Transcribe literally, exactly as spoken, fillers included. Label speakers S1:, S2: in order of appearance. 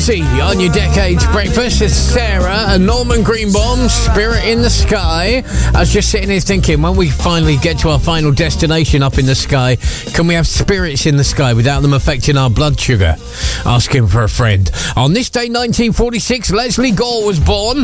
S1: Lucy on your Decades Breakfast. It's Sarah and Norman Greenbaum, Spirit in the Sky. I was just sitting here thinking, when we finally get to our final destination up in the sky, can we have spirits in the sky without them affecting our blood sugar? Asking for a friend. On this day, nineteen forty-six, Leslie Gore was born.